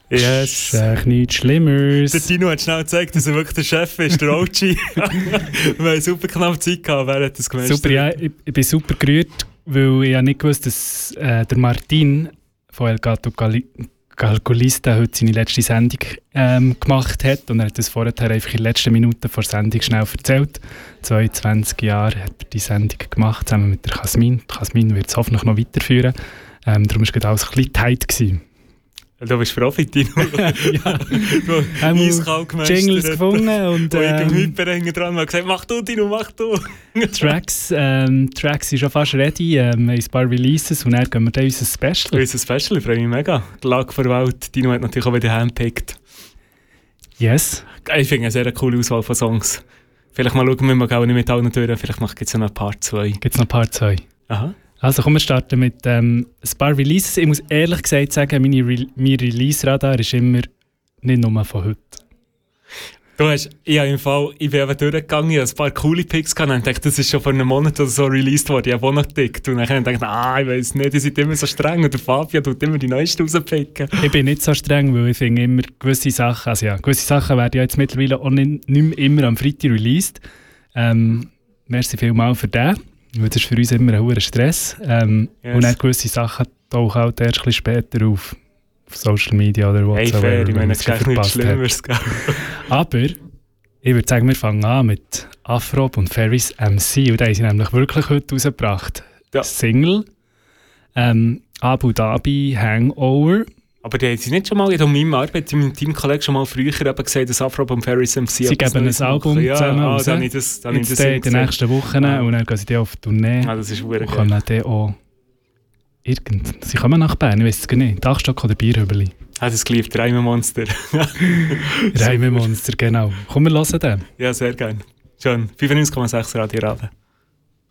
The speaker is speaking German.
Yes. Das ist echt nichts Schlimmeres. Der Tino hat schnell gezeigt, dass er wirklich der Chef ist, der OG. Wir haben super knapp Zeit gehabt, wer hat das gemeistert? Super, ja, ich bin super gerührt, weil ich ja nicht gewusst, dass der Martin von El Gato Calculista heute seine letzte Sendung gemacht hat. Und er hat das vorher einfach in den letzten Minuten vor der Sendung schnell erzählt. 22 Jahre hat er die Sendung gemacht, zusammen mit der Jasmin. Die Jasmin wird es hoffentlich noch weiterführen. Darum war es alles ein bisschen tight gewesen. Du bist Profi, Tino. Ja. Du hast eiskalt gemeistert. Jingles gefunden und Hyperhänger dran und gesagt, mach du, Tino, mach du. Tracks sind schon fast ready. Wir haben ein paar Releases und dann gehen wir dann unser Special. Unser Special, ich freue mich mega. Die Lage vor der Welt, Tino hat natürlich auch wieder handpickt. Yes. Ich finde eine sehr coole Auswahl von Songs. Vielleicht mal schauen wir mal nicht mit allen durch, vielleicht gibt es ja noch Part 2. Gibt es noch Part 2? Aha. Also kommen wir starten mit ein paar Releases. Ich muss ehrlich gesagt sagen, mein Release-Radar ist immer nicht nur von heute. Ich bin eben durchgegangen, ich hatte ein paar coole Picks gehabt und dachte, das ist schon vor einem Monat oder so released worden. Ich habe auch noch gedickt. Und dann habe ich gedacht, ich weiss nicht, die sind immer so streng. Und der Fabio tut immer die neuesten rauspicken. Ich bin nicht so streng, weil ich finde immer gewisse Sachen, gewisse Sachen werden ja jetzt mittlerweile auch nicht mehr immer am Freitag released. Merci vielmals für den. Weil das ist für uns immer ein hoher Stress. Yes. Und dann gewisse Sachen tauchen auch erst ein bisschen später auf Social Media oder was. Hey, fair, ich meine, es ist nichts Schlimmeres. Aber ich würde sagen, wir fangen an mit Afrob und Ferris MC. Und da haben sie nämlich wirklich heute rausgebracht. Ja. Single Abu Dhabi Hangover. Aber die haben sie nicht schon mal in meiner Arbeit, in meinem Teamkollegen schon mal früher gesagt, dass Afrob und Ferris MC... Sie geben ein Album zusammen raus. Dann habe ich das in den nächsten Wochen und dann gehen sie auf die Tournee. Das ist verdammt geil. Und dann auch sie kommen nach Bern, ich weiss es gar nicht. Dachstock oder Bierhübeli. Das geliebt, Reimemonster. Reimemonster, genau. Komm, wir hören den. Ja, sehr gerne. Schön. 95,6 Radio Rabe.